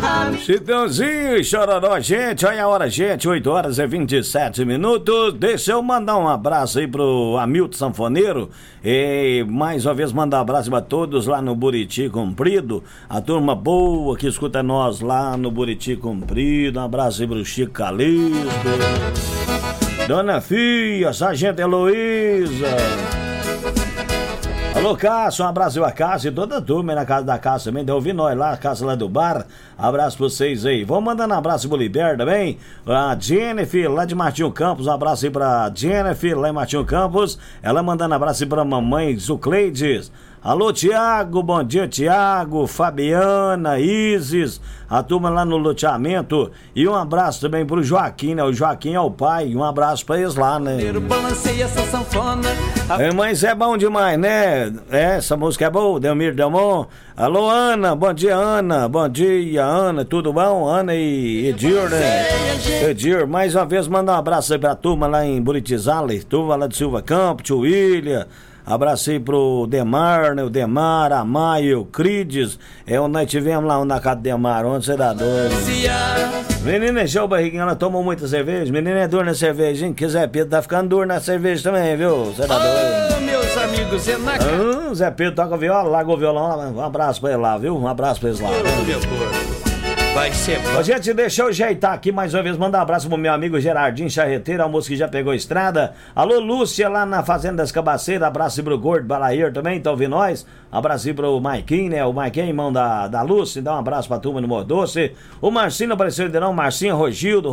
Chitãozinho e Chororó, gente, olha a hora, gente, 8h27. Deixa eu mandar um abraço aí pro Hamilton Sanfoneiro e mais uma vez mandar um abraço pra todos lá no Buriti Comprido, a turma boa que escuta nós lá no Buriti Comprido. Um abraço aí pro Chico Calixto, Dona Fia, Sargento Heloísa. Alô, Cássio, um abraço a Cássio e toda a turma aí na casa da Cássio também, deve ouvir nós lá, a casa lá do bar. Abraço pra vocês aí. Vamos mandando um abraço pro Liber também. A Jennifer, lá de Martinho Campos, um abraço aí pra Jennifer, lá em Martinho Campos. Ela mandando um abraço aí pra mamãe Zucleides. Alô, Tiago, bom dia, Tiago, Fabiana, Isis, a turma lá no loteamento. E um abraço também pro Joaquim, né? O Joaquim é o pai, um abraço pra eles lá, né? Mas é bom demais, né? Essa música é boa, Delmir Delmon. Alô, Ana, bom dia, Ana, bom dia, Ana, tudo bom? Ana e Edir, né? Edir, mais uma vez, manda um abraço aí pra turma lá em Buritizale, turma lá de Silva Campos, tio William. Abracei pro Demar, né? O Demar, a Maia, o Crides. Nós tivemos lá na casa do Demar, onde você dá doido. Menina, encheu o barriguinho, ela tomou muita cerveja. Menina é duro na cerveja, hein? Zé Pedro tá ficando duro na cerveja também, viu? Você dá doido. Meus amigos, Zé Pedro toca viola, largou o violão. Um abraço pra ele lá, viu? Um abraço pra eles lá. Meu corpo. Vai ser bom. Ô, gente, deixa eu ajeitar aqui mais uma vez, mandar um abraço pro meu amigo Gerardinho Charreteiro, almoço que já pegou estrada. Alô, Lúcia, lá na Fazenda das Cabaceiras, abraço pro Gordo Balair também, tá ouvindo nós? Abraço pro Maiquinho, né? O Maiquinho, irmão da Lúcia, dá um abraço pra turma no Mordoce. O Marcinho não apareceu ainda não, Marcinho, Rogildo,